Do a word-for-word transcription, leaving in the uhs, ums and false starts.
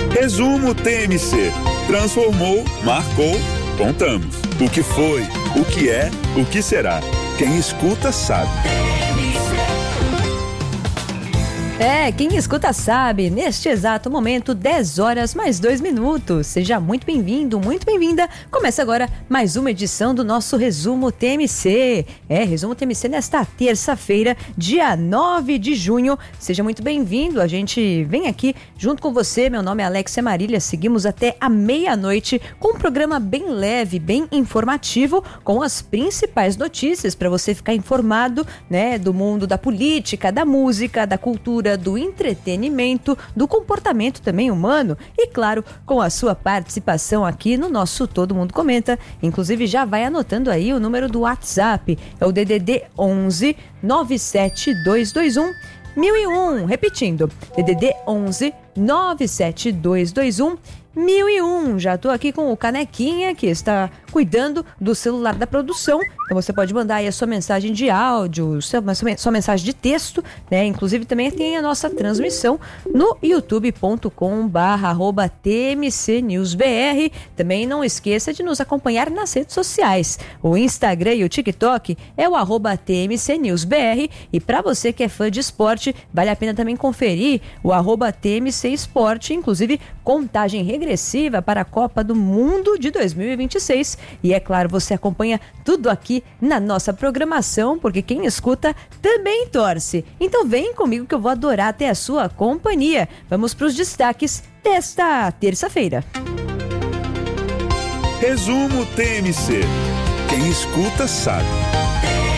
Resumo T M C. Transformou, marcou, contamos. O que foi, o que é, o que será. Quem escuta sabe. É, quem escuta sabe, neste exato momento, dez horas mais dois minutos. Seja muito bem-vindo, muito bem-vinda. Começa agora mais uma edição do nosso Resumo T M C. É, Resumo T M C nesta terça-feira, dia nove de junho. Seja muito bem-vindo, a gente vem aqui junto com você. Meu nome é Alexia Marília, seguimos até a meia-noite com um programa bem leve, bem informativo, com as principais notícias para você ficar informado, né, do mundo da política, da música, da cultura, do entretenimento, do comportamento também humano e, claro, com a sua participação aqui no nosso Todo Mundo Comenta. Inclusive, já vai anotando aí o número do WhatsApp, é o D D D onze nove sete dois dois um mil e um. Repetindo, D D D onze nove sete dois dois um mil e um. Já tô aqui com o Canequinha, que está cuidando do celular da produção. Então você pode mandar aí a sua mensagem de áudio, sua, sua mensagem de texto, né? Inclusive também tem a nossa transmissão no youtube ponto com barra arroba T M C News B R. Também não esqueça de nos acompanhar nas redes sociais. O Instagram e o TikTok é o arroba T M C News B R. E para você que é fã de esporte, vale a pena também conferir o arroba T M C Esporte, inclusive contagem regressiva para a Copa do Mundo de dois mil e vinte e seis. E é claro, você acompanha tudo aqui na nossa programação, porque quem escuta também torce. Então vem comigo que eu vou adorar ter a sua companhia. Vamos para os destaques desta terça-feira. Resumo T M C. Quem escuta sabe.